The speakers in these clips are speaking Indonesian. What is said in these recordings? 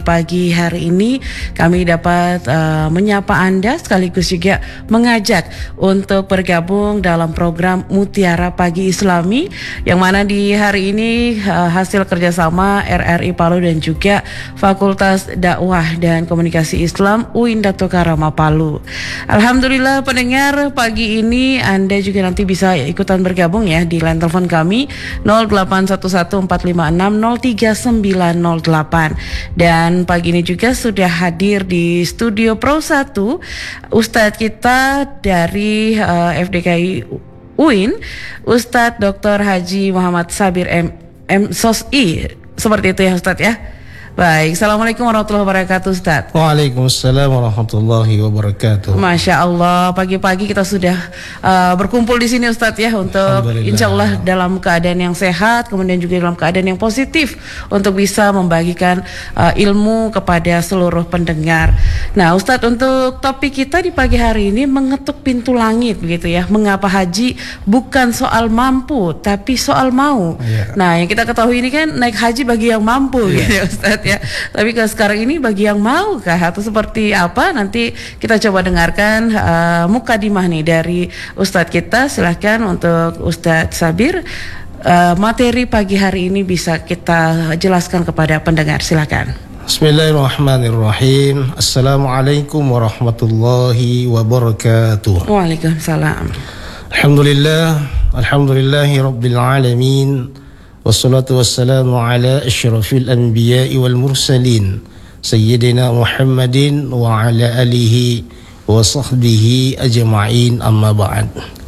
Pagi hari ini kami dapat menyapa Anda sekaligus juga mengajak untuk bergabung dalam program Mutiara Pagi Islami yang mana di hari ini hasil kerjasama RRI Palu dan juga Fakultas Dakwah dan Komunikasi Islam UIN Dato Karama Palu. Alhamdulillah pendengar, pagi ini Anda juga nanti bisa ikutan bergabung ya di line telepon kami 081145603908. Dan pagi ini juga sudah hadir di studio Pro 1 Ustadz kita dari FDKI UIN, Ustadz Dr. Haji Muhammad Sabir MSosi. Seperti itu ya Ustadz ya. Baik, Assalamualaikum warahmatullahi wabarakatuh Ustadz. Waalaikumsalam warahmatullahi wabarakatuh. Masya Allah, pagi-pagi kita sudah berkumpul di sini Ustadz ya untuk insya Allah dalam keadaan yang sehat, kemudian juga dalam keadaan yang positif untuk bisa membagikan ilmu kepada seluruh pendengar. Nah Ustadz, untuk topik kita di pagi hari ini mengetuk pintu langit begitu ya. Mengapa haji bukan soal mampu tapi soal mau. Nah yang kita ketahui ini kan naik haji bagi yang mampu gitu ya Ustadz ya. Tapi kalau sekarang ini bagi yang mau kah atau seperti apa, nanti kita coba dengarkan mukadimah nih dari Ustadz kita. Silahkan untuk Ustadz Sabir, materi pagi hari ini bisa kita jelaskan kepada pendengar, silakan. Bismillahirrahmanirrahim. Assalamualaikum warahmatullahi wabarakatuh. Waalaikumsalam. Alhamdulillahi rabbil alamin. Wassalatu wassalamu ala asyrafil anbiya'i wal mursalin Sayyidina Muhammadin wa ala alihi wa sahbihi ajma'in, amma ba'd.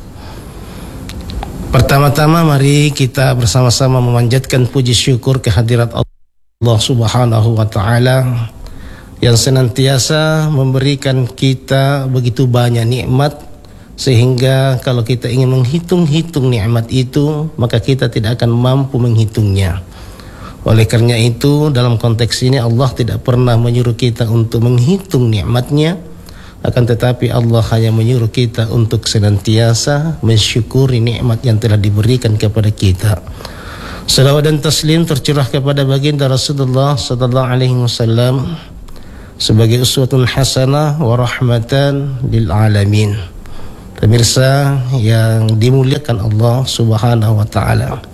Pertama-tama mari kita bersama-sama memanjatkan puji syukur kehadirat Allah Subhanahu wa ta'ala yang senantiasa memberikan kita begitu banyak nikmat, sehingga kalau kita ingin menghitung-hitung nikmat itu, maka kita tidak akan mampu menghitungnya. Oleh karena itu, dalam konteks ini Allah tidak pernah menyuruh kita untuk menghitung nikmatnya, akan tetapi Allah hanya menyuruh kita untuk senantiasa mensyukuri nikmat yang telah diberikan kepada kita. Salawat dan taslim tercurah kepada baginda Rasulullah sallallahu alaihi wasallam sebagai uswatun hasanah wa rahmatan lil alamin. Pemirsa yang dimuliakan Allah Subhanahu wa ta'ala,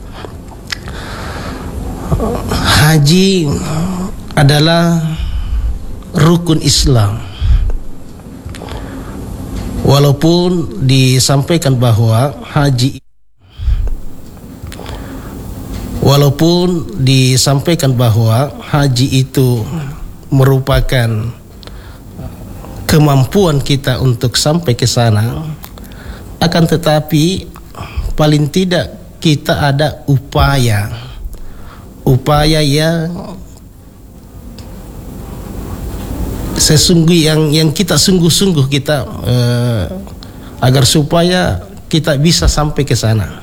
haji adalah rukun Islam. Walaupun disampaikan bahwa haji itu merupakan kemampuan kita untuk sampai ke sana, akan tetapi paling tidak kita ada upaya yang yang kita sungguh-sungguh kita agar supaya kita bisa sampai ke sana.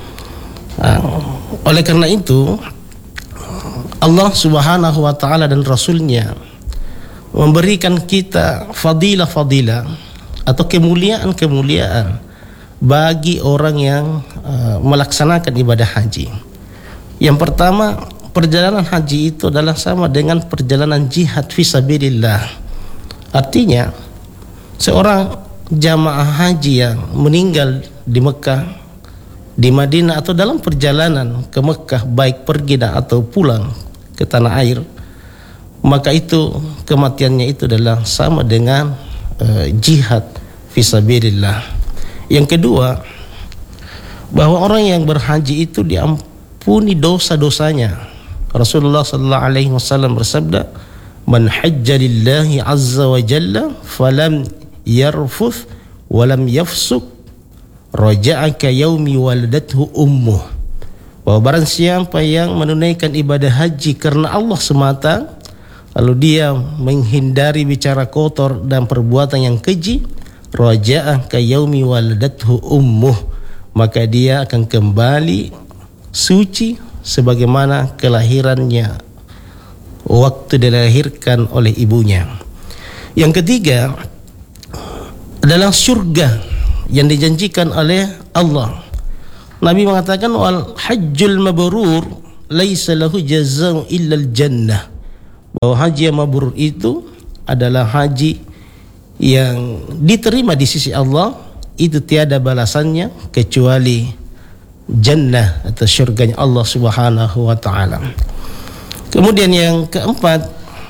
Oleh karena itu Allah Subhanahu wa ta'ala dan Rasulnya memberikan kita fadilah-fadilah atau kemuliaan-kemuliaan bagi orang yang melaksanakan ibadah haji. Yang pertama, perjalanan haji itu adalah sama dengan perjalanan jihad fisabilillah. Artinya, seorang jamaah haji yang meninggal di Mekah, di Madinah atau dalam perjalanan ke Mekah, baik pergi atau pulang ke tanah air, maka itu kematiannya itu adalah sama dengan jihad fisabilillah. Yang kedua, bahwa orang yang berhaji itu diampuni dosa-dosanya. Rasulullah sallallahu alaihi wasallam bersabda, "Man hajja lillahi azza wa jalla falam yarfuth wa lam yafsuq raja'a ka yaumi waladathu ummuh." Bahwa barang siapa yang menunaikan ibadah haji karena Allah semata, lalu dia menghindari bicara kotor dan perbuatan yang keji, raja'a ka yaumi waladathu ummuh, maka dia akan kembali suci sebagaimana kelahirannya waktu dilahirkan oleh ibunya. Yang ketiga adalah surga yang dijanjikan oleh Allah. Nabi mengatakan, wal hajjul mabrur laisa lahu jazaa'un illal jannah. bahwa haji yang mabrur itu adalah haji yang diterima di sisi Allah, itu tiada balasannya kecuali jannah atau syurganya Allah Subhanahu wa taala. Kemudian yang keempat,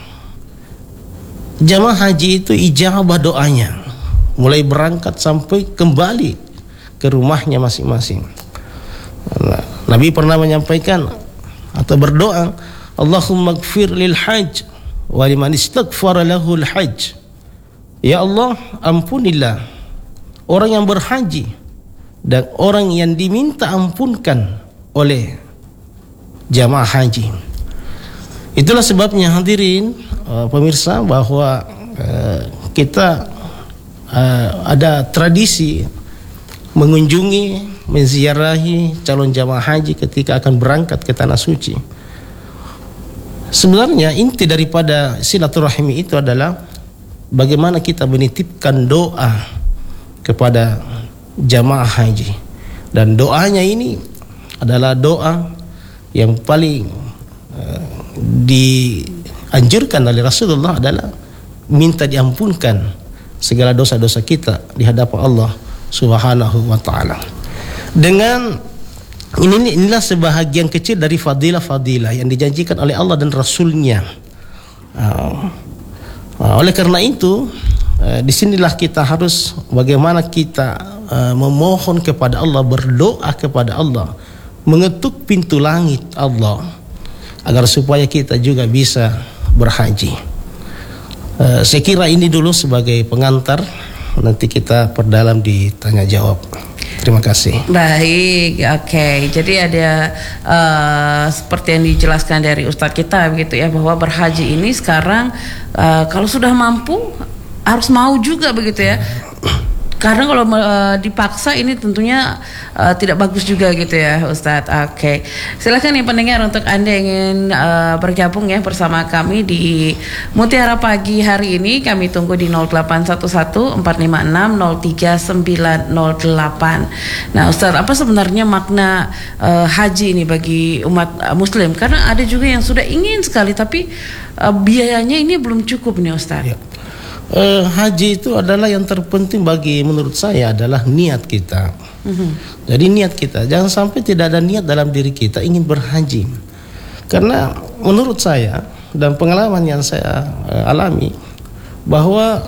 jamaah haji itu ijabah doanya mulai berangkat sampai kembali ke rumahnya masing-masing. Nabi pernah menyampaikan atau berdoa, Allahumma ighfir lil hajj wa liman istaghfara lahul hajj. Ya Allah, ampunilah orang yang berhaji dan orang yang diminta ampunkan oleh jamaah haji. Itulah sebabnya hadirin pemirsa bahwa kita ada tradisi mengunjungi, menziarahi calon jamaah haji ketika akan berangkat ke tanah suci. Sebenarnya inti daripada silaturahmi itu adalah bagaimana kita menitipkan doa kepada jamaah haji, dan doanya ini adalah doa yang paling dianjurkan oleh Rasulullah adalah minta diampunkan segala dosa-dosa kita di hadapan Allah Subhanahu wa taala. Dengan inilah sebahagian kecil dari fadilah-fadilah yang dijanjikan oleh Allah dan Rasulnya. Oleh karena itu, disinilah kita harus bagaimana kita memohon kepada Allah, berdoa kepada Allah, mengetuk pintu langit Allah agar supaya kita juga bisa berhaji. Saya kira ini dulu sebagai pengantar, nanti kita perdalam di tanya jawab. Terima kasih. Baik, oke. Jadi ada seperti yang dijelaskan dari Ustadz kita begitu ya, bahwa berhaji ini sekarang kalau sudah mampu harus mau juga begitu ya. Karena kalau dipaksa ini tentunya tidak bagus juga gitu ya Ustadz. Oke. Silakan nih pendengar, untuk Anda yang ingin bergabung ya bersama kami di Mutiara Pagi hari ini, kami tunggu di 0811-456-03908. Nah Ustadz, apa sebenarnya makna haji ini bagi umat muslim? Karena ada juga yang sudah ingin sekali tapi biayanya ini belum cukup nih Ustadz. Ya. Haji itu adalah yang terpenting bagi menurut saya adalah niat kita. Jadi niat kita, jangan sampai tidak ada niat dalam diri kita ingin berhaji. Karena menurut saya dan pengalaman yang saya alami bahwa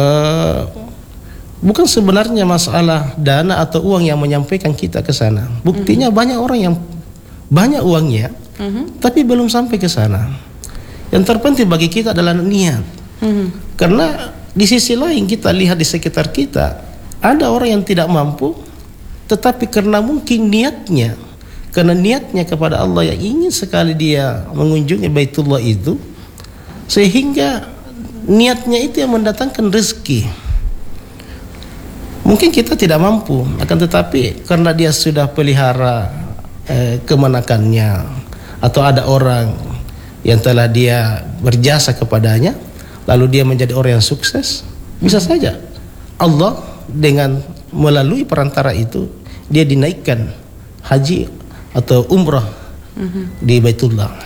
bukan sebenarnya masalah dana atau uang yang menyampaikan kita ke sana. Buktinya banyak orang yang banyak uangnya tapi belum sampai ke sana. Yang terpenting bagi kita adalah niat. Karena di sisi lain kita lihat di sekitar kita ada orang yang tidak mampu, tetapi karena mungkin niatnya, karena niatnya kepada Allah yang ingin sekali dia mengunjungi Baitullah itu, sehingga niatnya itu yang mendatangkan rezeki. Mungkin kita tidak mampu, akan tetapi karena dia sudah pelihara kemenakannya, atau ada orang yang telah dia berjasa kepadanya, lalu dia menjadi orang yang sukses, bisa saja Allah dengan melalui perantara itu dia dinaikkan haji atau umrah di Baitullah.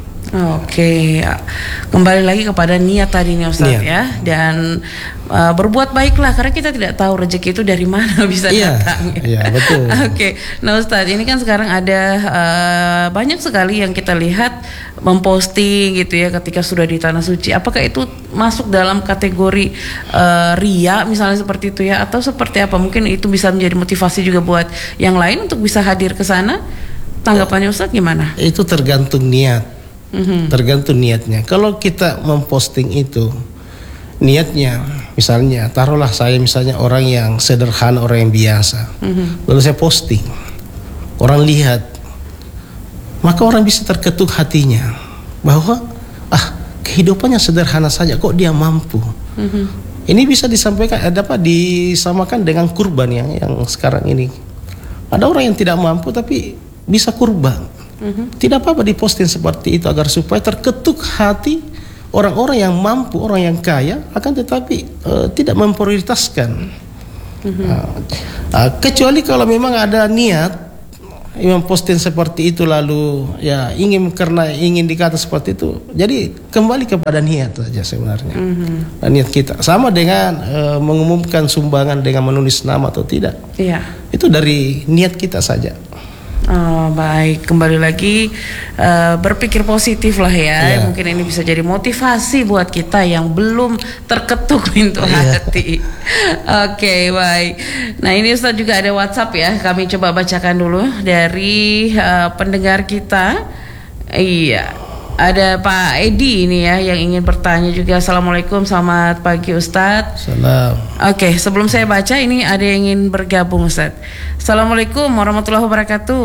Oke, kembali lagi kepada niat tadi nih Ustadz ya, dan berbuat baiklah karena kita tidak tahu rezeki itu dari mana bisa datang. Iya, betul. Oke, nah Ustadz, ini kan sekarang ada banyak sekali yang kita lihat memposting gitu ya ketika sudah di tanah suci. Apakah itu masuk dalam kategori ria misalnya seperti itu ya, atau seperti apa? Mungkin itu bisa menjadi motivasi juga buat yang lain untuk bisa hadir ke sana. Tanggapannya Ustadz gimana? Itu tergantung niat. Tergantung niatnya. Kalau kita memposting itu niatnya, misalnya taruhlah saya misalnya orang yang sederhana, orang yang biasa, lalu saya posting, orang lihat, maka orang bisa terketuk hatinya bahwa kehidupannya sederhana saja kok dia mampu. Ini bisa disampaikan, disamakan dengan kurban yang sekarang ini. Ada orang yang tidak mampu tapi bisa kurban. Tidak apa-apa diposting seperti itu agar supaya terketuk hati orang-orang yang mampu, orang yang kaya, akan tetapi tidak memprioritaskan. Kecuali kalau memang ada niat imam posting seperti itu lalu ya karena ingin dikata seperti itu, jadi kembali kepada niat saja sebenarnya. Niat kita sama dengan mengumumkan sumbangan dengan menulis nama atau tidak. Iya. Itu dari niat kita saja. Oh, baik, kembali lagi berpikir positif lah ya. Mungkin ini bisa jadi motivasi buat kita yang belum terketuk pintu hati. Oke, baik. Nah, ini Ustaz juga ada WhatsApp ya. Kami coba bacakan dulu dari pendengar kita. Iya. Ada Pak Edi ini ya yang ingin bertanya juga. Assalamualaikum, selamat pagi Ustadz. Salam. Oke, sebelum saya baca ini ada yang ingin bergabung Ustadz. Assalamualaikum warahmatullahi wabarakatuh.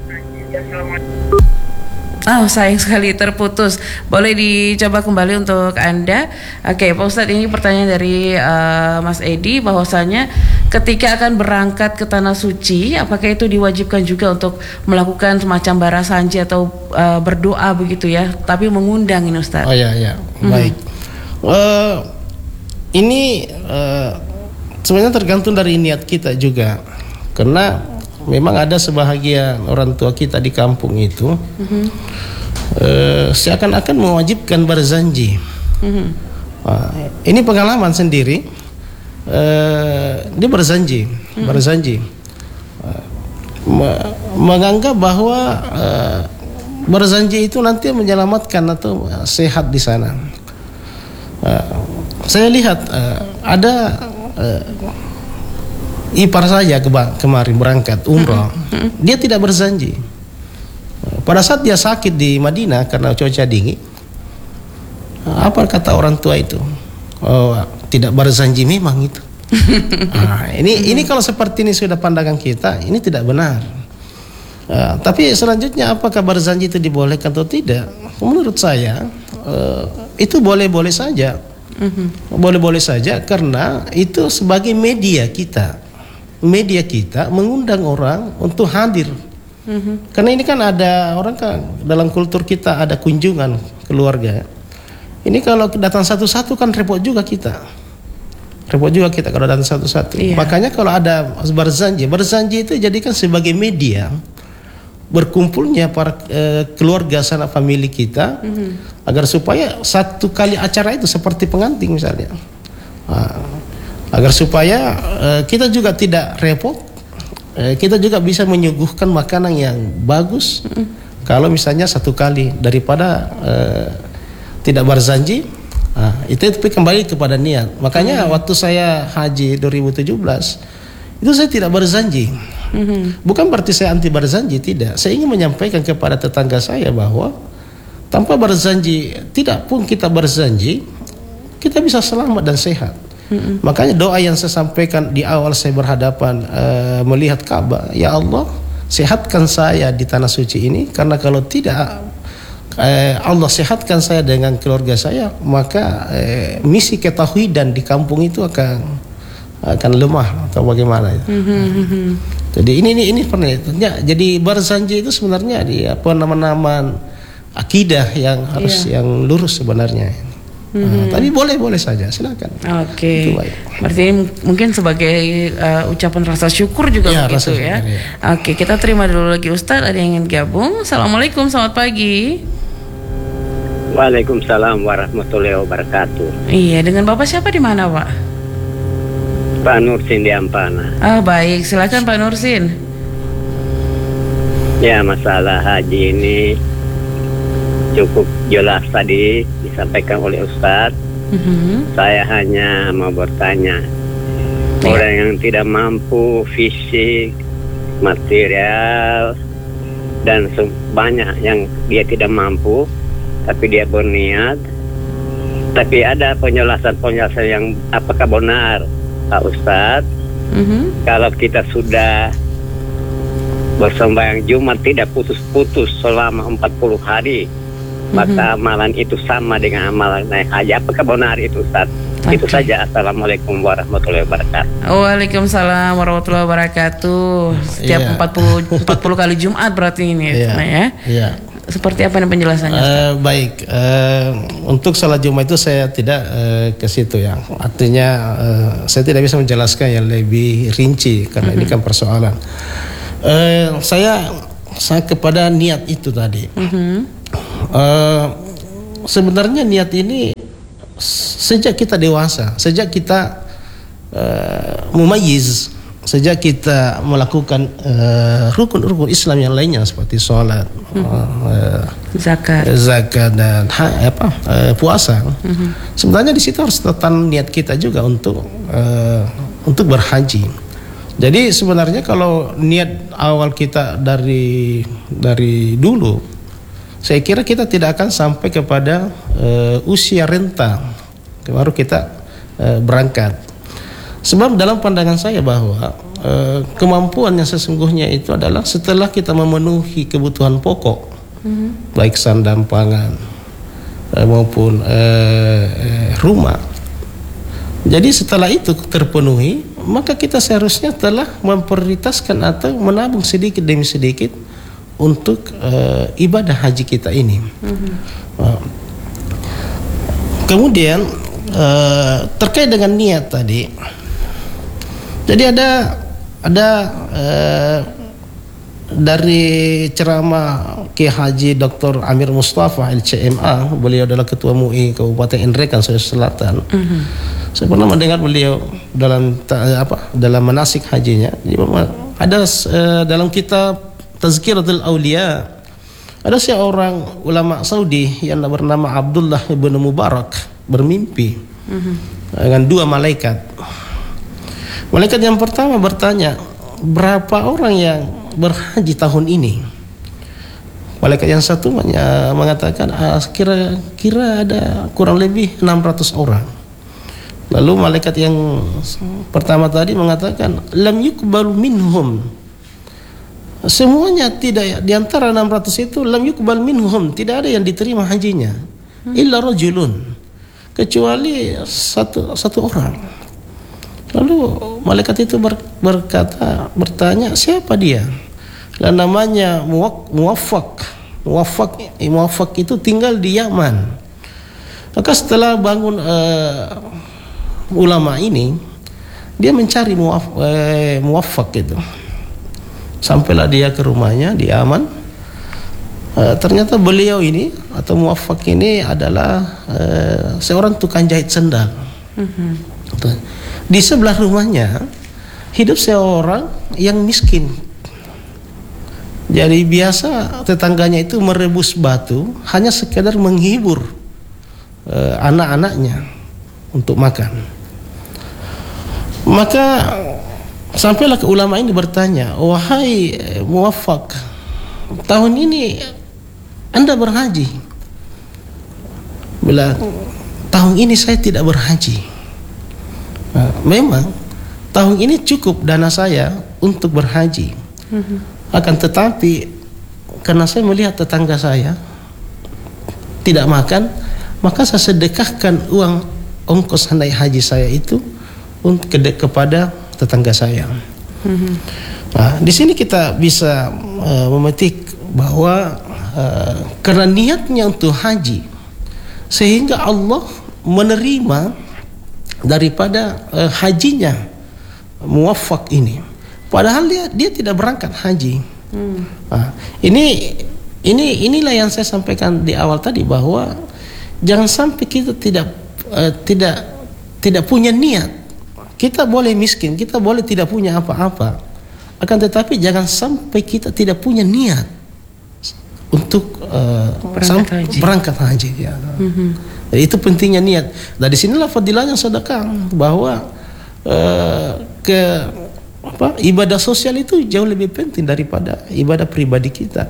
Oh, sayang sekali terputus. Boleh dicoba kembali untuk Anda. Oke, Pak Ustadz, ini pertanyaan dari Mas Edi, bahwasanya ketika akan berangkat ke Tanah Suci, apakah itu diwajibkan juga untuk melakukan semacam barasanji atau berdoa begitu ya, tapi mengundang ini Ustadz? Oh ya, baik. Ini sebenarnya tergantung dari niat kita juga, karena memang ada sebahagian orang tua kita di kampung itu seakan-akan mewajibkan berzanji. Ini pengalaman sendiri. Dia berzanji, menganggap bahwa berzanji itu nanti menyelamatkan atau sehat di sana. Saya lihat ada ipar saya kemarin berangkat umrah, dia tidak berzanji. Pada saat dia sakit di Madinah karena cuaca dingin, apa kata orang tua itu? Oh, tidak berzanji memang itu. Ini kalau seperti ini sudah pandangan kita, ini tidak benar. Tapi selanjutnya apakah berzanji itu dibolehkan atau tidak? Menurut saya itu boleh-boleh saja. Boleh-boleh saja karena itu sebagai media kita mengundang orang untuk hadir. Karena ini kan ada orang kan dalam kultur kita ada kunjungan keluarga. Ini kalau datang satu-satu kan repot juga kita kalau datang satu-satu. Makanya kalau ada berzanji itu jadikan sebagai media berkumpulnya para keluarga sanak famili kita, agar supaya satu kali acara itu seperti pengantin misalnya. Agar supaya kita juga tidak repot, kita juga bisa menyuguhkan makanan yang bagus. Kalau misalnya satu kali daripada tidak berzanji, itu kembali kepada niat. Makanya waktu saya haji 2017 itu saya tidak berzanji. Bukan berarti saya anti berzanji, tidak. Saya ingin menyampaikan kepada tetangga saya bahwa tanpa berzanji, tidak pun kita berzanji, kita bisa selamat dan sehat. Makanya doa yang saya sampaikan di awal saya berhadapan melihat Ka'bah, ya Allah sehatkan saya di Tanah Suci ini, karena kalau tidak Allah sehatkan saya dengan keluarga saya, maka misi ketauhidan di kampung itu akan lemah atau bagaimana. Jadi ini pernah ya, jadi berzanji itu sebenarnya di nama akidah yang harus yang lurus sebenarnya. Tapi boleh saja, silakan. Oke. Berarti ini mungkin sebagai ucapan rasa syukur juga begitu ya. Oke, kita terima dulu lagi Ustadz, ada yang ingin gabung. Assalamualaikum, selamat pagi. Waalaikumsalam warahmatullahi wabarakatuh. Iya, dengan Bapak siapa di mana, Pak? Pak Nursin di Ampana. Baik, silakan Pak Nursin. Ya, masalah haji ini cukup jelas tadi disampaikan oleh Ustadz. Saya hanya mau bertanya, orang yang tidak mampu fisik, material, dan banyak yang dia tidak mampu, tapi dia berniat. Tapi ada penjelasan yang apakah benar Pak Ustadz, kalau kita sudah bersembahyang Jumat tidak putus-putus selama 40 hari, maka amalan itu sama dengan amalan naik haji. Apakah benar itu Ustadz? Itu saja. Assalamualaikum warahmatullahi wabarakatuh. Waalaikumsalam warahmatullahi wabarakatuh. Setiap 40 kali Jumat berarti ini ya. Iya. Seperti apa nih penjelasannya? Baik, untuk salat Jumat itu saya tidak ke situ ya. Artinya saya tidak bisa menjelaskan yang lebih rinci karena ini kan persoalan. Saya kepada niat itu tadi. Sebenarnya niat ini sejak kita dewasa, sejak kita mumayyiz, sejak kita melakukan rukun-rukun Islam yang lainnya seperti sholat, zakat dan puasa. Sebenarnya di situ harus tertanam niat kita juga untuk berhaji. Jadi sebenarnya kalau niat awal kita dari dulu, saya kira kita tidak akan sampai kepada usia renta baru kita berangkat. Sebab dalam pandangan saya bahwa kemampuan yang sesungguhnya itu adalah setelah kita memenuhi kebutuhan pokok, baik sandang pangan maupun rumah. Jadi setelah itu terpenuhi, maka kita seharusnya telah memprioritaskan atau menabung sedikit demi sedikit untuk ibadah haji kita ini. Kemudian terkait dengan niat tadi, jadi ada dari ceramah Kiai Haji Dr. Amir Mustafa LCMA, beliau adalah Ketua MUI Kabupaten Nrekan Sulawesi Selatan. Saya pernah mendengar beliau dalam manasik hajinya. Ada dalam kitab Tazkiratul Aulia, ada seorang ulama Saudi yang bernama Abdullah bin Mubarak bermimpi dengan dua malaikat. Malaikat yang pertama bertanya, berapa orang yang berhaji tahun ini? Malaikat yang satu mengatakan kira-kira ada kurang lebih 600 orang. Lalu malaikat yang pertama tadi mengatakan, lam yuqbalu minhum, semuanya tidak, di antara 600 itu lam yuqbal minhum, tidak ada yang diterima hajinya, illa rajulun, kecuali satu orang. Lalu malaikat itu bertanya, siapa dia? Dan namanya Muwaffaq. Muwaffaq itu tinggal di Yaman. Maka setelah bangun ulama ini, dia mencari Muwaffaq itu. Sampailah dia ke rumahnya di Yaman. Ternyata beliau ini atau Muwaffaq ini adalah seorang tukang jahit sendal. Di sebelah rumahnya hidup seorang yang miskin. Jadi biasa tetangganya itu merebus batu hanya sekedar menghibur anak-anaknya untuk makan. Maka sampailah ke ulama ini bertanya, wahai Muwaffaq, tahun ini Anda berhaji? Bila tahun ini saya tidak berhaji. Memang tahun ini cukup dana saya untuk berhaji. Akan tetapi karena saya melihat tetangga saya tidak makan, maka saya sedekahkan uang ongkos naik haji saya itu untuk kepada tetangga saya. Nah, di sini kita bisa memetik bahwa karena niatnya untuk haji, sehingga Allah menerima daripada hajinya Muwaffaq ini, padahal dia tidak berangkat haji. Nah, inilah yang saya sampaikan di awal tadi, bahwa jangan sampai kita tidak punya niat. Kita boleh miskin, kita boleh tidak punya apa-apa, akan tetapi jangan sampai kita tidak punya niat untuk berangkat haji. Ya. Jadi itu pentingnya niat. Dari sinilah fadilahnya sedekah, bahwa ibadah sosial itu jauh lebih penting daripada ibadah pribadi kita.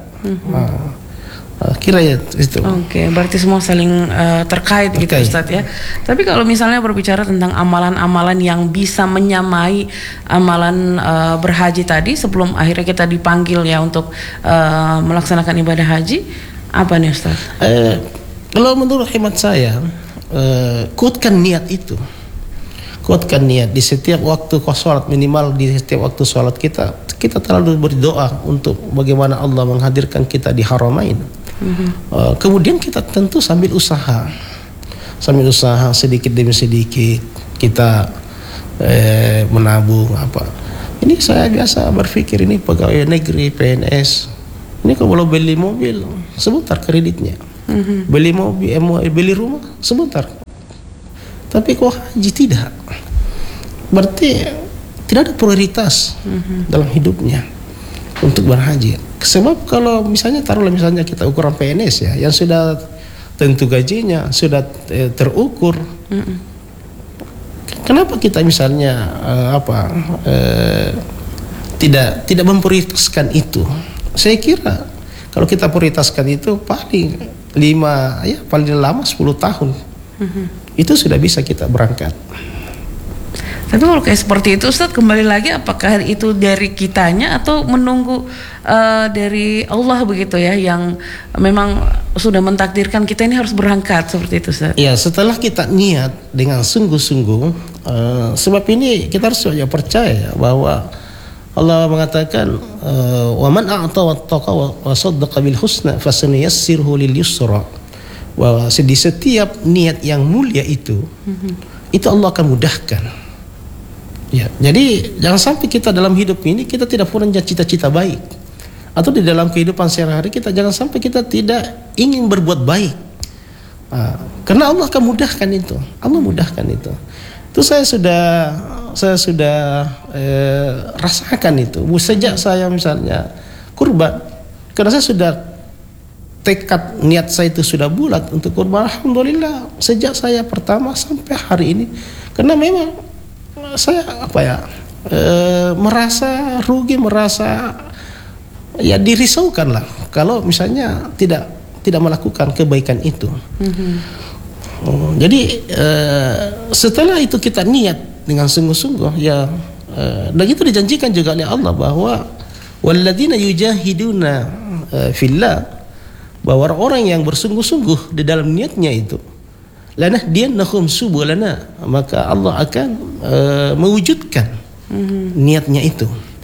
Kira ya itu. Oke, berarti semua saling terkait gitu Ustadz ya. Tapi kalau misalnya berbicara tentang amalan-amalan yang bisa menyamai amalan berhaji tadi sebelum akhirnya kita dipanggil ya untuk melaksanakan ibadah haji, apa nih Ustadz? Kalau menurut hemat saya, kuatkan niat itu. Kuatkan niat di setiap waktu sholat, minimal di setiap waktu sholat kita terlalu berdoa untuk bagaimana Allah menghadirkan kita di Haramain. Kemudian kita tentu sambil usaha sedikit demi sedikit kita menabung apa. Ini saya biasa berpikir, ini pegawai negeri, PNS, Ini kalau beli mobil sebentar kreditnya, beli mobil, beli rumah sebentar. Tapi kok haji tidak, berarti tidak ada prioritas dalam hidupnya untuk berhaji. Sebab kalau misalnya taruhlah misalnya kita ukuran PNS ya, yang sudah tentu gajinya sudah terukur. Kenapa kita misalnya tidak memprioritaskan itu? Saya kira kalau kita prioritaskan itu paling lama 10 tahun. Itu sudah bisa kita berangkat. Tapi kalau kayak seperti itu Ustadz, kembali lagi apakah itu dari kitanya atau menunggu dari Allah begitu ya, yang memang sudah mentakdirkan kita ini harus berangkat seperti itu Ustadz? Ya, setelah kita niat dengan sungguh-sungguh, sebab ini kita harus percaya bahwa Allah mengatakan wa man a'ta wattaqa wa saddaqa bil husna fasanuyassiruhu lil yusra. Bahwa di setiap niat yang mulia itu Allah akan mudahkan. Ya, jadi jangan sampai kita dalam hidup ini kita tidak punya cita-cita baik, atau di dalam kehidupan sehari-hari kita jangan sampai kita tidak ingin berbuat baik. Karena Allah akan mudahkan itu. Allah mudahkan itu. Itu saya sudah rasakan itu. Sejak saya misalnya kurban, karena saya sudah tekad niat saya itu sudah bulat untuk kurban. Alhamdulillah sejak saya pertama sampai hari ini, karena memang saya merasa rugi, merasa ya dirisaukan lah kalau misalnya tidak melakukan kebaikan itu. Jadi setelah itu kita niat dengan sungguh-sungguh ya, dan itu dijanjikan juga oleh Allah bahwa walladzina yujahiduna fillah, bahwa orang yang bersungguh-sungguh di dalam niatnya itu lanahdiyannahum subulana, maka Allah akan mewujudkan niatnya itu.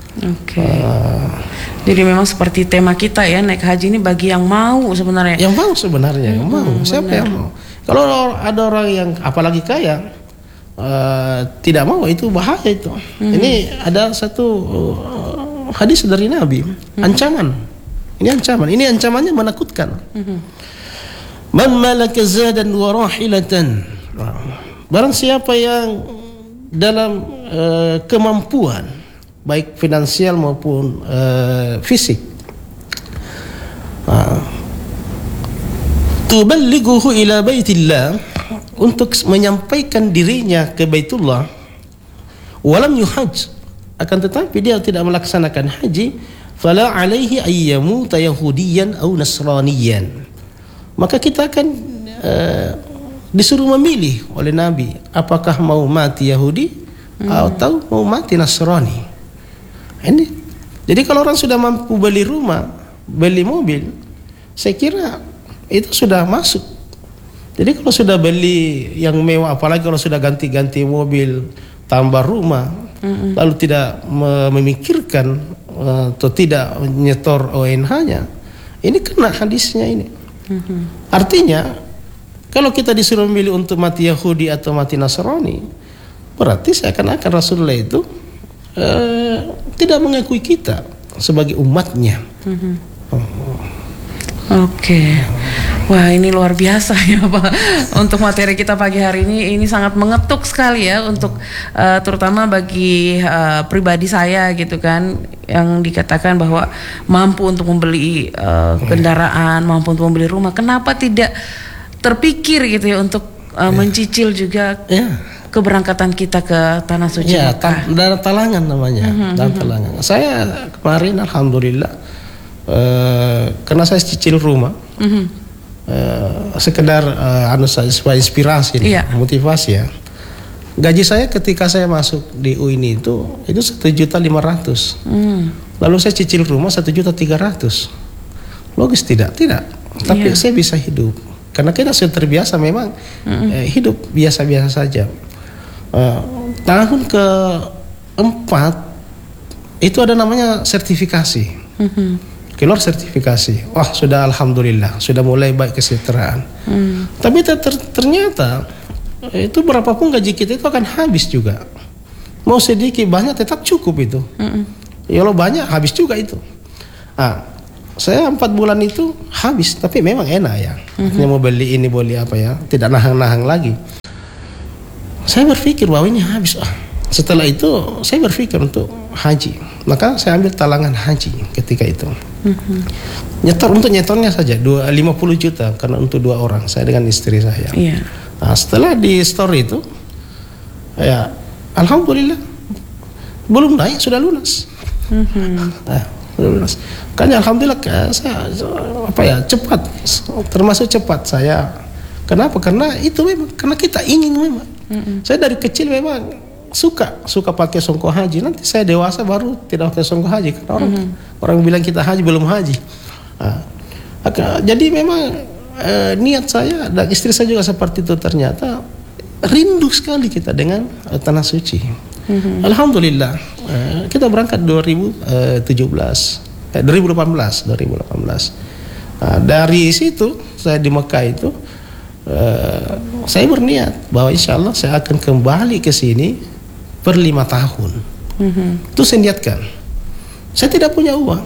Jadi memang seperti tema kita ya, naik haji ini bagi yang mau sebenarnya. Yang mau sebenarnya, yang mau. Siapa yang mau? Kalau ada orang yang apalagi kaya tidak mau, itu bahaya itu. Ini ada satu hadis dari Nabi, ancaman. Ini ancaman. Ini ancamannya menakutkan. Man malaka zadan wa rahilatan. Barang siapa yang dalam kemampuan baik finansial maupun fisik, tuballighuhu ila baitillah, untuk menyampaikan dirinya ke Baitullah, walam yuhaj, akan tetapi dia tidak melaksanakan haji, fala alaihi ayyamuta yahudiyan aw nasraniyan, maka kita akan disuruh memilih oleh Nabi, apakah mau mati Yahudi atau mau mati Nasrani. Ini. Jadi kalau orang sudah mampu beli rumah, beli mobil, saya kira itu sudah masuk. Jadi kalau sudah beli yang mewah, apalagi kalau sudah ganti-ganti mobil, tambah rumah, lalu tidak memikirkan atau tidak nyetor ONH-nya, ini kena hadisnya ini. Artinya kalau kita disuruh memilih untuk mati Yahudi atau mati Nasrani, berarti seakan-akan Rasulullah itu tidak mengakui kita sebagai umatnya. Wah, ini luar biasa ya Pak. Untuk materi kita pagi hari ini sangat mengetuk sekali ya, untuk terutama bagi pribadi saya gitu kan, yang dikatakan bahwa mampu untuk membeli kendaraan, mampu untuk membeli rumah, kenapa tidak terpikir gitu ya untuk mencicil juga keberangkatan kita ke Tanah Suci Mekah. Dana talangan namanya, dana talangan. Saya kemarin alhamdulillah karena saya cicil rumah, sekedar supaya inspirasi, motivasi ya. Gaji saya ketika saya masuk di UIN itu 1.500.000. Lalu saya cicil rumah 1.300.000. Logis tidak? Tidak. Tapi saya bisa hidup karena kita sudah terbiasa memang hidup biasa-biasa saja. Tahun keempat itu ada namanya sertifikasi. Keluar sertifikasi, wah sudah alhamdulillah, sudah mulai baik kesejahteraan. Tapi ternyata itu berapapun gaji kita itu akan habis juga. Mau sedikit banyak tetap cukup itu. Kalau banyak habis juga itu. saya 4 bulan itu habis, tapi memang enak ya. Artinya mau beli ini, beli apa ya, tidak nahang-nahang lagi. Saya berpikir bahwa ini habis. Setelah itu saya berpikir untuk haji, maka saya ambil talangan haji ketika itu. Nyetornya saja 50 juta karena untuk 2 orang, saya dengan istri saya. Nah, setelah di store itu, ya alhamdulillah belum naik sudah lunas. Sudah lunas. Kan alhamdulillah saya cepat, termasuk cepat saya. Kenapa? Karena itu memang karena kita ingin memang. Saya dari kecil memang suka pakai songkok haji. Nanti saya dewasa baru tidak pakai songkok haji karena orang bilang kita haji belum haji. Jadi memang niat saya dan istri saya juga seperti itu, ternyata rindu sekali kita dengan tanah suci. Alhamdulillah kita berangkat 2018. Dari situ saya di Mekah itu saya berniat bahwa insya Allah saya akan kembali ke sini per 5 tahun. Itu saya niatkan. Saya tidak punya uang.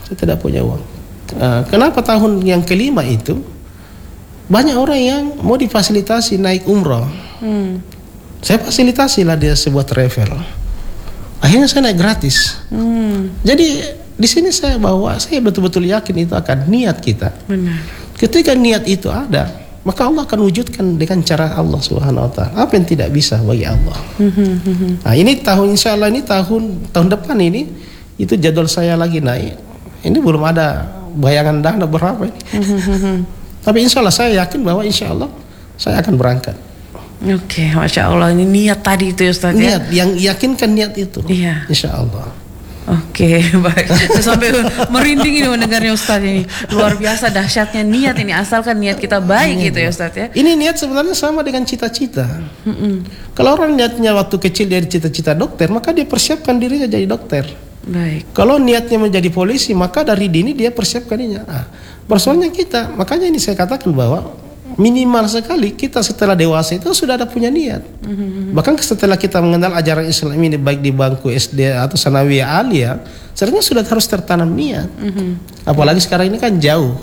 Kenapa tahun yang kelima itu banyak orang yang mau difasilitasi naik umroh. Saya fasilitasi lah dia sebuah travel. Akhirnya saya naik gratis. Jadi di sini saya betul-betul yakin itu akan niat kita. Benar. Ketika niat itu ada, maka Allah akan wujudkan dengan cara Allah Subhanahu Wa Taala. Apa yang tidak bisa bagi Allah. Nah, ini insya Allah ini tahun depan ini itu jadwal saya lagi naik. Ini belum ada bayangan dana berapa ini. Tapi insya Allah saya yakin bahwa insya Allah saya akan berangkat. Oke, Masya Allah, ini niat tadi itu ya Ustaz. Niat, yang yakinkan niat itu. Iya. Insya Allah. Oke, baik. Saya sampai merinding ini mendengarnya Ustaz ini. Luar biasa dahsyatnya niat ini, asalkan niat kita baik gitu ya Ustaz ya. Ini niat sebenarnya sama dengan cita-cita. Kalau orang niatnya waktu kecil dari cita-cita dokter, maka dia persiapkan dirinya jadi dokter. Baik. Kalau niatnya menjadi polisi, maka dari dini dia persiapkan dirinya. Persoalannya kita, makanya ini saya katakan bahwa minimal sekali kita setelah dewasa itu sudah ada punya niat. Bahkan setelah kita mengenal ajaran Islam ini baik di bangku SD atau sanawiyah aliyah, sebenarnya sudah harus tertanam niat. Apalagi sekarang ini kan jauh.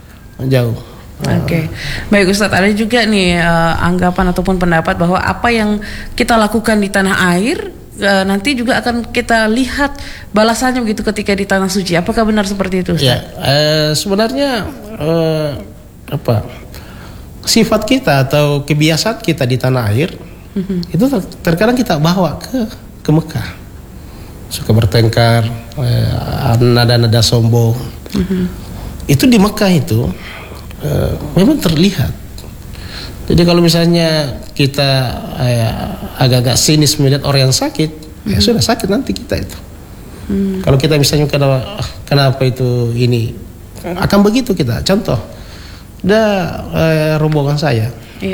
Oke. Baik Ustadz, ada juga nih anggapan ataupun pendapat bahwa apa yang kita lakukan di tanah air nanti juga akan kita lihat balasannya begitu ketika di tanah suci. Apakah benar seperti itu Ustadz? Ya, sebenarnya sifat kita atau kebiasaan kita di tanah air itu terkadang kita bawa ke Mekah, suka bertengkar, nada-nada sombong. Itu di Mekah itu memang terlihat. Jadi kalau misalnya kita agak-agak sinis melihat orang yang sakit, ya sudah sakit nanti kita itu. Kalau kita misalnya kenapa itu ini akan begitu kita. Contoh, rombongan saya,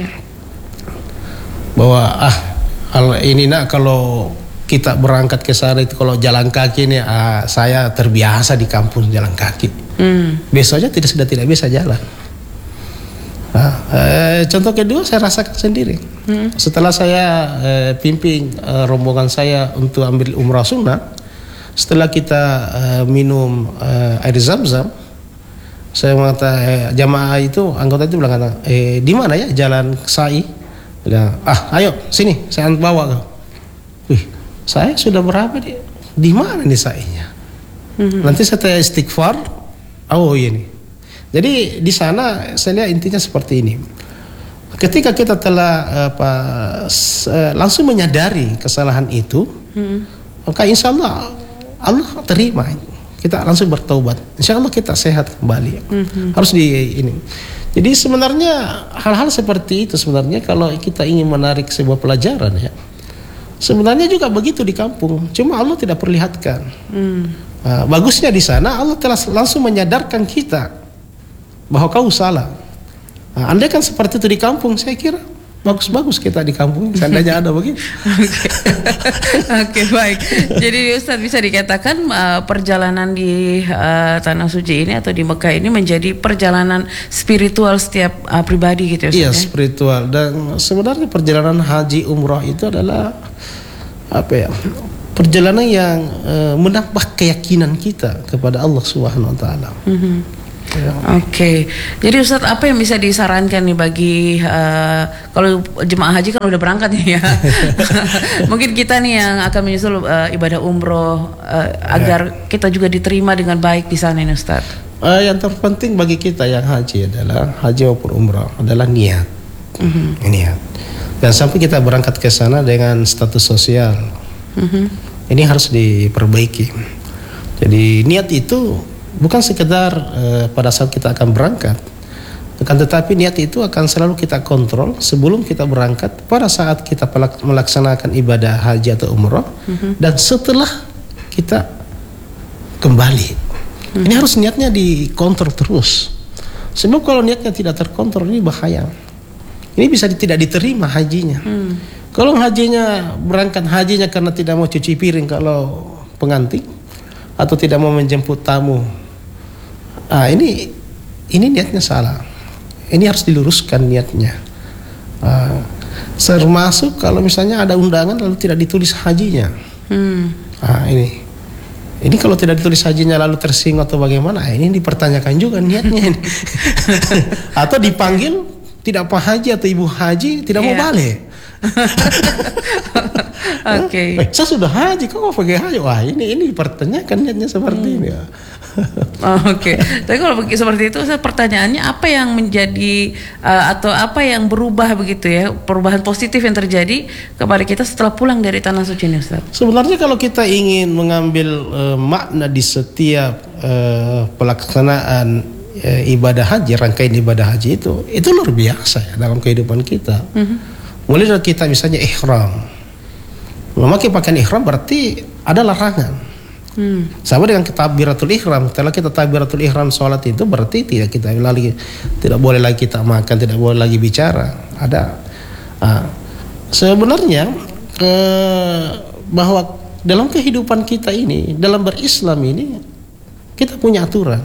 bahwa ini kalau kita berangkat ke sana itu kalau jalan kaki ini saya terbiasa di kampung jalan kaki. Besoknya sudah tidak bisa jalan. Contoh kedua saya rasakan sendiri. Setelah saya pimpin rombongan saya untuk ambil umrah sunnah, setelah kita minum air zam-zam, saya mengatakan jamaah itu, anggota itu bilang di mana ya jalan sa'i? Bilang, ayo sini saya bawa kau. Wih, saya sudah berapa di mana nih sa'inya? Nanti saya istighfar. Oh ini. Jadi di sana saya lihat intinya seperti ini. Ketika kita telah langsung menyadari kesalahan itu, maka insya Allah terima. Kita langsung bertaubat. Insya Allah kita sehat kembali. Harus ini. Jadi sebenarnya hal-hal seperti itu sebenarnya kalau kita ingin menarik sebuah pelajaran ya, sebenarnya juga begitu di kampung. Cuma Allah tidak perlihatkan. Bagusnya di sana Allah telah langsung menyadarkan kita bahwa kau salah. Andai kan seperti itu di kampung, saya kira bagus-bagus kita di kampung, seandainya ada begitu. Oke, baik. Jadi Ustaz bisa dikatakan perjalanan di tanah suci ini atau di Mekah ini menjadi perjalanan spiritual setiap pribadi gitu ya Ustaz? Iya, spiritual. Dan sebenarnya perjalanan haji umrah itu adalah perjalanan yang menambah keyakinan kita kepada Allah Subhanahu wa taala. Ya. Oke. Jadi Ustadz, apa yang bisa disarankan nih bagi kalau jemaah haji kan udah berangkat nih ya. Mungkin kita nih yang akan menyusul ibadah umroh agar kita juga diterima dengan baik di sana nih Ustadz. Yang terpenting bagi kita yang haji adalah haji maupun umroh adalah niat. Niat. Dan sampai kita berangkat ke sana dengan status sosial. Ini harus diperbaiki. Jadi niat itu bukan sekedar pada saat kita akan berangkat, akan tetapi niat itu akan selalu kita kontrol sebelum kita berangkat, pada saat kita melaksanakan ibadah haji atau umroh, dan setelah kita kembali. Ini harus niatnya dikontrol terus. Sebab kalau niatnya tidak terkontrol, ini bahaya. Ini bisa tidak diterima hajinya. Kalau hajinya berangkat hajinya karena tidak mau cuci piring kalau pengantin, atau tidak mau menjemput tamu, ini niatnya salah. Ini harus diluruskan niatnya. Termasuk kalau misalnya ada undangan lalu tidak ditulis hajinya. Ini kalau tidak ditulis hajinya lalu tersinggung atau bagaimana? Ini dipertanyakan juga niatnya ini. Atau dipanggil tidak Pak Haji atau Ibu Haji tidak mau balik. Oke. Saya sudah haji, kok mau pergi haji? Wah, ini dipertanyakan niatnya seperti ini ya. Oke. Tapi kalau seperti itu, pertanyaannya apa yang menjadi atau apa yang berubah begitu ya, perubahan positif yang terjadi kepada kita setelah pulang dari tanah suci ini, Ustaz? Sebenarnya kalau kita ingin mengambil makna di setiap pelaksanaan ibadah haji, rangkaian ibadah haji itu luar biasa ya dalam kehidupan kita. Mulai dari kita misalnya ihram, memakai pakaian ihram berarti ada larangan. Sama dengan takbiratul ihram. Setelah kita takbiratul ihram sholat itu berarti tidak boleh lagi kita makan, tidak boleh lagi bicara. Ada. Sebenarnya bahwa dalam kehidupan kita ini, dalam berislam ini, kita punya aturan.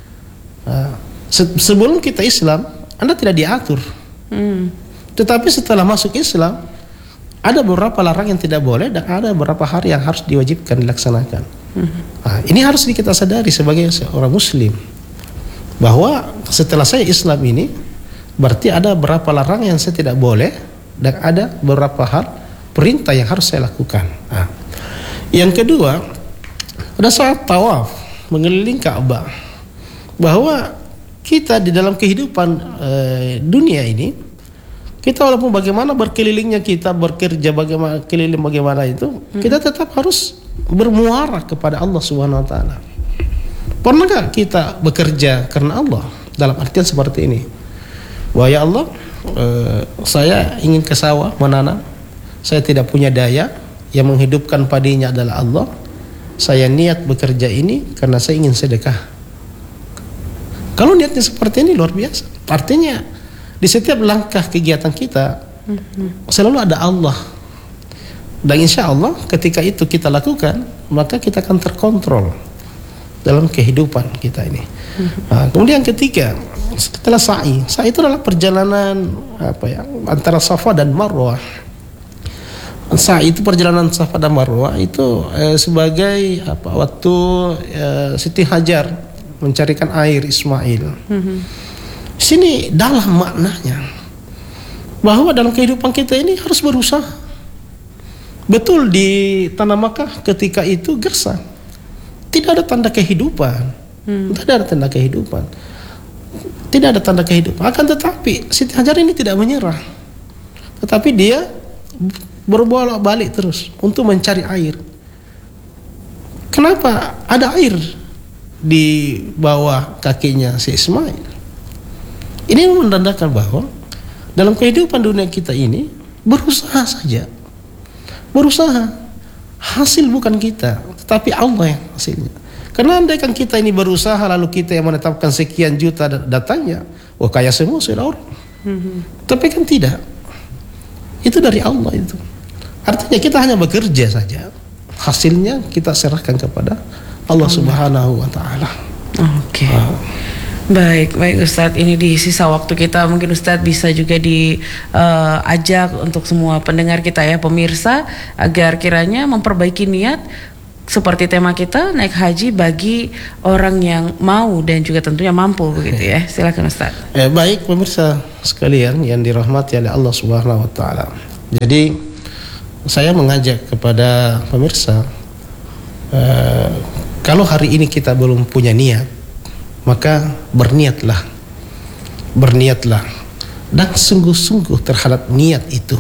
Sebelum kita Islam, Anda tidak diatur. Tetapi setelah masuk Islam, ada beberapa larangan yang tidak boleh dan ada beberapa hari yang harus diwajibkan dilaksanakan. Ini harus kita sadari sebagai seorang Muslim, bahwa setelah saya Islam ini, berarti ada beberapa larangan yang saya tidak boleh dan ada beberapa hal perintah yang harus saya lakukan. Yang kedua, pada saat tawaf mengelilingi Ka'bah, bahwa kita di dalam kehidupan dunia ini, kita walaupun bagaimana berkelilingnya kita bekerja bagaimana itu, kita tetap harus bermuara kepada Allah Subhanahu wa taala. Pernahkah kita bekerja karena Allah dalam artian seperti ini? Wah ya Allah, saya ingin ke sawah menanam, saya tidak punya daya, yang menghidupkan padinya adalah Allah. Saya niat bekerja ini karena saya ingin sedekah. Kalau niatnya seperti ini luar biasa. Artinya di setiap langkah kegiatan kita selalu ada Allah. Dan insya Allah ketika itu kita lakukan, maka kita akan terkontrol dalam kehidupan kita ini. Kemudian ketiga, setelah sa'i itu adalah perjalanan antara Safa dan Marwah. Sa'i itu perjalanan Safa dan Marwah itu sebagai waktu Siti Hajar mencarikan air Ismail. Sini dalam maknanya bahwa dalam kehidupan kita ini harus berusaha. Betul di tanah Makkah ketika itu gersang, tidak ada tanda kehidupan, tidak ada tanda kehidupan, tidak ada tanda kehidupan. Akan tetapi Siti Hajar ini tidak menyerah, tetapi dia berbolak-balik terus untuk mencari air. Kenapa? Ada air di bawah kakinya si Ismail. Ini menandakan bahwa dalam kehidupan dunia kita ini berusaha saja. Berusaha. Hasil bukan kita, tetapi Allah yang hasilnya. Karena andaikan kita ini berusaha lalu kita yang menetapkan sekian juta datanya, wah kaya semua sudah orang. Tapi kan tidak. Itu dari Allah itu. Artinya kita hanya bekerja saja. Hasilnya kita serahkan kepada Allah Subhanahu wa taala. Oke. Baik Ustadz, ini di sisa waktu kita mungkin Ustadz bisa juga diajak untuk semua pendengar kita ya, pemirsa, agar kiranya memperbaiki niat seperti tema kita, naik haji bagi orang yang mau dan juga tentunya mampu begitu ya. Silakan Ustadz. Baik pemirsa sekalian yang dirahmati oleh Allah Subhanahu wa taala. Jadi saya mengajak kepada pemirsa, kalau hari ini kita belum punya niat, maka berniatlah dan sungguh-sungguh terhadap niat itu.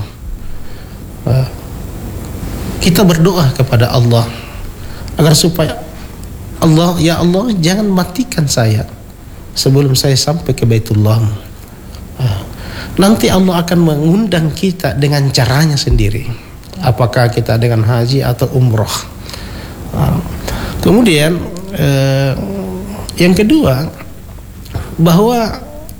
Kita berdoa kepada Allah agar supaya Allah, ya Allah, jangan matikan saya sebelum saya sampai ke Baitullah. Nanti Allah akan mengundang kita dengan caranya sendiri, apakah kita dengan haji atau umroh. Kemudian yang kedua, bahwa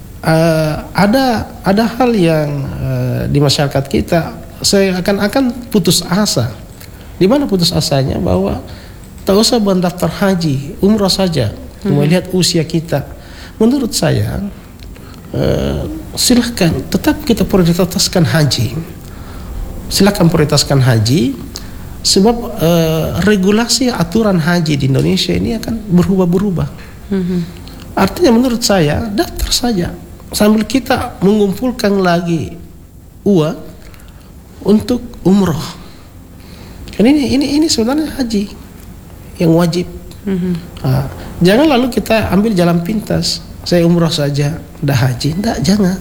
ada hal yang di masyarakat kita seakan-akan putus asa. Di mana putus asanya? Bahwa tak usah mendaftar haji, umroh saja. Melihat usia kita, menurut saya silahkan tetap kita prioritaskan haji. Silahkan prioritaskan haji, sebab regulasi aturan haji di Indonesia ini akan berubah-berubah. Artinya menurut saya daftar saja sambil kita mengumpulkan lagi uang untuk umroh. Kan ini sebenarnya haji yang wajib. Jangan lalu kita ambil jalan pintas, saya umroh saja, dah haji. Jangan.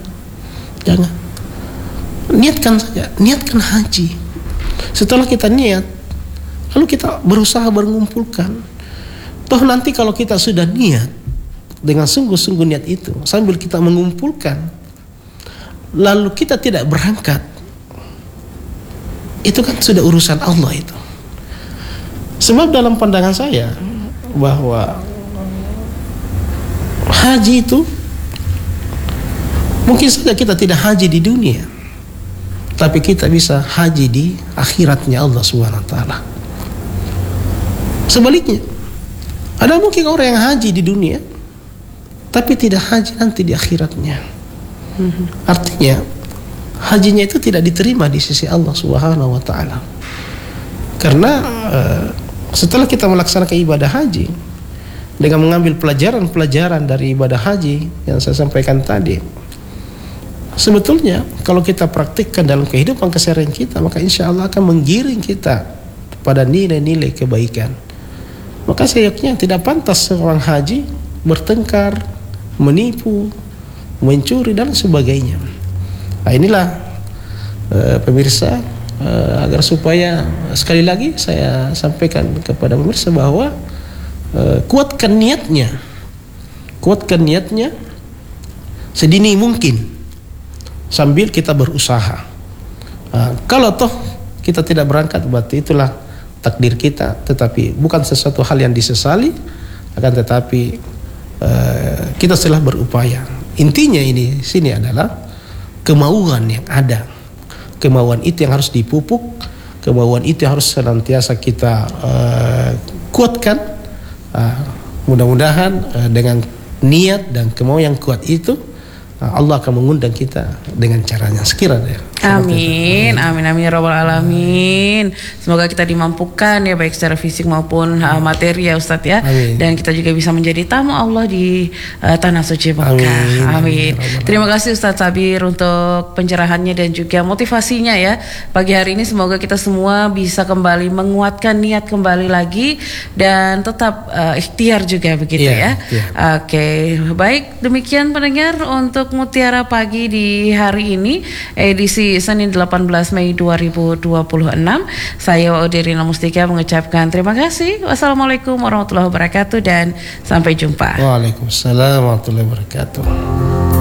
Niatkan saja, niatkan haji. Setelah kita niat, lalu kita berusaha mengumpulkan. Toh nanti kalau kita sudah niat dengan sungguh-sungguh niat itu, sambil kita mengumpulkan, lalu kita tidak berangkat, itu kan sudah urusan Allah itu. Sebab dalam pandangan saya bahwa haji itu mungkin saja kita tidak haji di dunia, tapi kita bisa haji di akhiratnya Allah Subhanahu wa taala. Sebaliknya, ada mungkin orang yang haji di dunia tapi tidak haji nanti di akhiratnya. Artinya hajinya itu tidak diterima di sisi Allah Subhanahu wa taala. Karena setelah kita melaksanakan ibadah haji dengan mengambil pelajaran-pelajaran dari ibadah haji yang saya sampaikan tadi, sebetulnya kalau kita praktikkan dalam kehidupan keseharian kita, maka insya Allah akan menggiring kita pada nilai-nilai kebaikan. Maka sayangnya tidak pantas seorang haji bertengkar, menipu, mencuri dan sebagainya. Nah, inilah pemirsa, agar supaya sekali lagi saya sampaikan kepada pemirsa bahwa kuatkan niatnya sedini mungkin sambil kita berusaha. Kalau toh kita tidak berangkat, berarti itulah takdir kita, tetapi bukan sesuatu hal yang disesali, akan tetapi kita telah berupaya. Intinya ini sini adalah kemauan yang ada. Kemauan itu yang harus dipupuk, kemauan itu yang harus senantiasa kita kuatkan. Mudah-mudahan dengan niat dan kemauan yang kuat itu, Allah akan mengundang kita dengan caranya sekiranya. Amin, amin, amin, ya rabbal alamin. Semoga kita dimampukan ya, baik secara fisik maupun materi ya Ustadz ya. Amin. Dan kita juga bisa menjadi tamu Allah di tanah suci Makkah. Amin. Terima kasih Ustadz Sabir untuk pencerahannya dan juga motivasinya ya pagi hari ini. Semoga kita semua bisa kembali menguatkan niat kembali lagi dan tetap ikhtiar juga begitu ya. Oke, baik, demikian pendengar untuk Mutiara Pagi di hari ini, edisi Senin 18 Mei 2026. Saya Waudirina Mustika mengucapkan terima kasih. Wassalamualaikum warahmatullahi wabarakatuh dan sampai jumpa. Waalaikumsalam warahmatullahi wabarakatuh.